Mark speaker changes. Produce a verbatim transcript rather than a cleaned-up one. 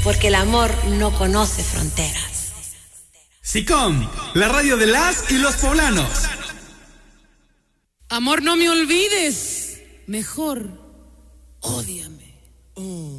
Speaker 1: porque el amor no conoce fronteras.
Speaker 2: SICOM, la radio de las y los poblanos.
Speaker 3: Amor, no me olvides. Mejor, ódiame. Oh.